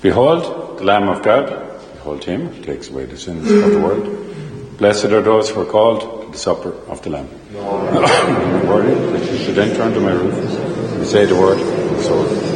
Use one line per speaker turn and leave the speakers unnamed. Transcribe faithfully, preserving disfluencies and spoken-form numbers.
Behold, the Lamb of God. Behold him who takes away the sins of the world. Blessed are those who are called to the supper of the Lamb. I'm worthy that you should enter under my roof and say the word, and so